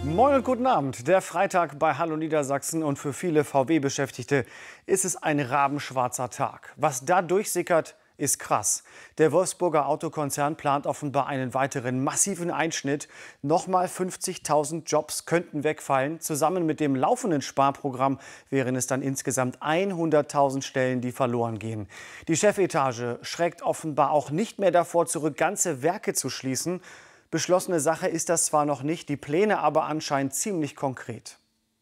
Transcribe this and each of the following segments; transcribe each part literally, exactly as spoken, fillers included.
Moin und guten Abend. Der Freitag bei Hallo Niedersachsen, und für viele V W-Beschäftigte ist es ein rabenschwarzer Tag. Was da durchsickert, ist krass. Der Wolfsburger Autokonzern plant offenbar einen weiteren massiven Einschnitt. Nochmal fünfzigtausend Jobs könnten wegfallen. Zusammen mit dem laufenden Sparprogramm wären es dann insgesamt hunderttausend Stellen, die verloren gehen. Die Chefetage schreckt offenbar auch nicht mehr davor zurück, ganze Werke zu schließen. Beschlossene Sache ist das zwar noch nicht, die Pläne aber anscheinend ziemlich konkret.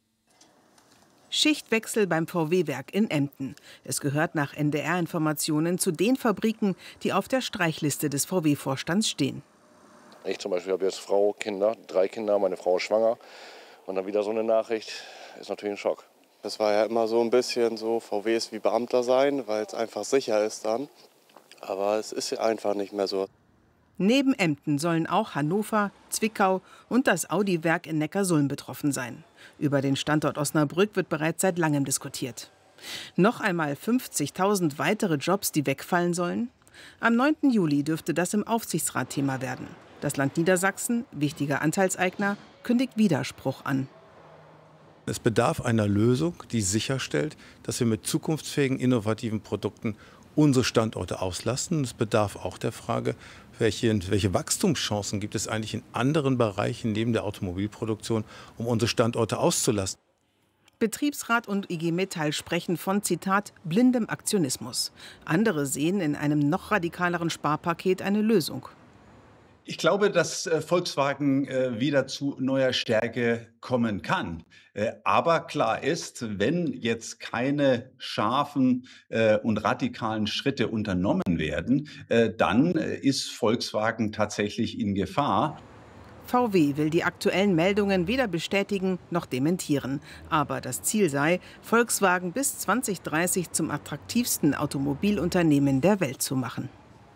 Schichtwechsel beim V W-Werk in Emden. Es gehört nach N D R-Informationen zu den Fabriken, die auf der Streichliste des V W-Vorstands stehen. Ich zum Beispiel habe jetzt Frau, Kinder, drei Kinder, meine Frau ist schwanger. Und dann wieder so eine Nachricht, ist natürlich ein Schock. Das war ja immer so ein bisschen so, V W ist wie Beamter sein, weil es einfach sicher ist dann. Aber es ist ja einfach nicht mehr so. Neben Emden sollen auch Hannover, Zwickau und das Audi-Werk in Neckarsulm betroffen sein. Über den Standort Osnabrück wird bereits seit langem diskutiert. Noch einmal fünfzigtausend weitere Jobs, die wegfallen sollen? Am neunten Juli dürfte das im Aufsichtsrat Thema werden. Das Land Niedersachsen, wichtiger Anteilseigner, kündigt Widerspruch an. Es bedarf einer Lösung, die sicherstellt, dass wir mit zukunftsfähigen, innovativen Produkten unsere Standorte auslasten. Es bedarf auch der Frage, welche, welche Wachstumschancen gibt es eigentlich in anderen Bereichen neben der Automobilproduktion, um unsere Standorte auszulasten. Betriebsrat und I G Metall sprechen von, Zitat, blindem Aktionismus. Andere sehen in einem noch radikaleren Sparpaket eine Lösung. Ich glaube, dass äh, Volkswagen äh, wieder zu neuer Stärke kommen kann. Äh, aber klar ist, wenn jetzt keine scharfen äh, und radikalen Schritte unternommen werden, äh, dann äh, ist Volkswagen tatsächlich in Gefahr. V W will die aktuellen Meldungen weder bestätigen noch dementieren. Aber das Ziel sei, Volkswagen bis zwanzig dreißig zum attraktivsten Automobilunternehmen der Welt zu machen.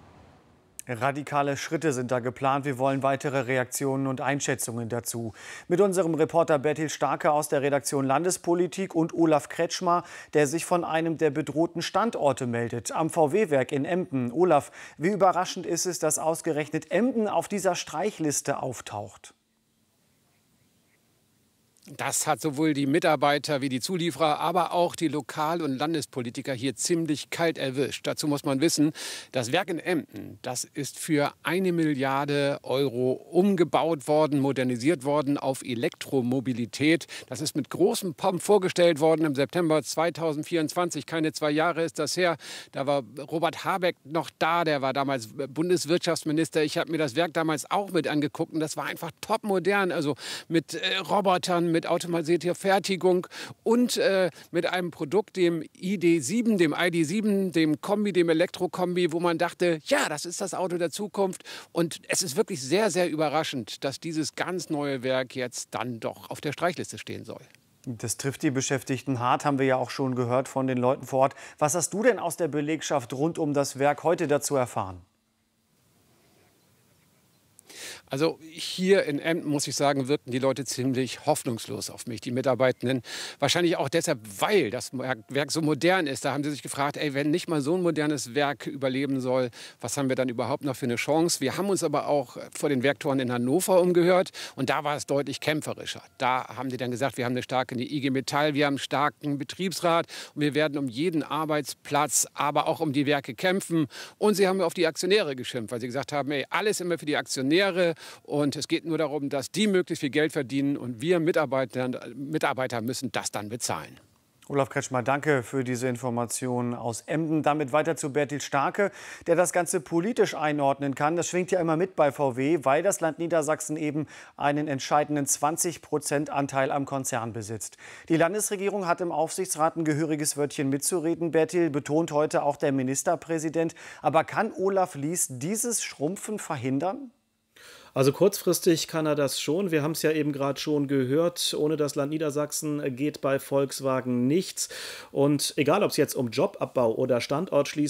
Radikale Schritte sind da geplant. Wir wollen weitere Reaktionen und Einschätzungen dazu. Mit unserem Reporter Bertil Starke aus der Redaktion Landespolitik und Olaf Kretschmer, der sich von einem der bedrohten Standorte meldet, am V W-Werk in Emden. Olaf, wie überraschend ist es, dass ausgerechnet Emden auf dieser Streichliste auftaucht? Das hat sowohl die Mitarbeiter wie die Zulieferer, aber auch die Lokal- und Landespolitiker hier ziemlich kalt erwischt. Dazu muss man wissen, das Werk in Emden, das ist für eine Milliarde Euro umgebaut worden, modernisiert worden auf Elektromobilität. Das ist mit großem Pomp vorgestellt worden im September zweitausendvierundzwanzig. Keine zwei Jahre ist das her. Da war Robert Habeck noch da, der war damals Bundeswirtschaftsminister. Ich habe mir das Werk damals auch mit angeguckt und das war einfach topmodern, also mit äh, Robotern, mit mit automatisierter Fertigung und äh, mit einem Produkt, dem I D sieben, dem I D sieben, dem Kombi, dem Elektrokombi, wo man dachte, ja, das ist das Auto der Zukunft. Und es ist wirklich sehr, sehr überraschend, dass dieses ganz neue Werk jetzt dann doch auf der Streichliste stehen soll. Das trifft die Beschäftigten hart, haben wir ja auch schon gehört von den Leuten vor Ort. Was hast du denn aus der Belegschaft rund um das Werk heute dazu erfahren? Also hier in Emden, muss ich sagen, wirkten die Leute ziemlich hoffnungslos auf mich, die Mitarbeitenden. Wahrscheinlich auch deshalb, weil das Werk so modern ist. Da haben sie sich gefragt, ey, wenn nicht mal so ein modernes Werk überleben soll, was haben wir dann überhaupt noch für eine Chance? Wir haben uns aber auch vor den Werktoren in Hannover umgehört und da war es deutlich kämpferischer. Da haben die dann gesagt, wir haben eine starke I G Metall, wir haben einen starken Betriebsrat und wir werden um jeden Arbeitsplatz, aber auch um die Werke kämpfen. Und sie haben auf die Aktionäre geschimpft, weil sie gesagt haben, ey, alles immer für die Aktionäre. Und es geht nur darum, dass die möglichst viel Geld verdienen und wir Mitarbeiter, Mitarbeiter müssen das dann bezahlen. Olaf Kretschmer, danke für diese Informationen aus Emden. Damit weiter zu Bertil Starke, der das Ganze politisch einordnen kann. Das schwingt ja immer mit bei V W, weil das Land Niedersachsen eben einen entscheidenden zwanzig Prozent Anteil am Konzern besitzt. Die Landesregierung hat im Aufsichtsrat ein gehöriges Wörtchen mitzureden. Bertil, betont heute auch der Ministerpräsident. Aber kann Olaf Lies dieses Schrumpfen verhindern? Also kurzfristig kann er das schon. Wir haben es ja eben gerade schon gehört. Ohne das Land Niedersachsen geht bei Volkswagen nichts. Und egal, ob es jetzt um Jobabbau oder Standortschließung